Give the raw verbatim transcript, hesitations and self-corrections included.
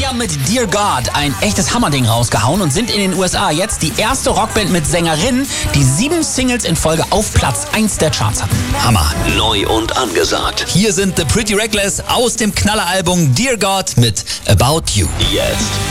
Sia mit Dear God, ein echtes Hammerding rausgehauen und sind in den U S A jetzt die erste Rockband mit Sängerin, die sieben Singles in Folge auf Platz eins der Charts hatten. Hammer. Neu und angesagt. Hier sind The Pretty Reckless aus dem Knalleralbum Dear God mit About You. Jetzt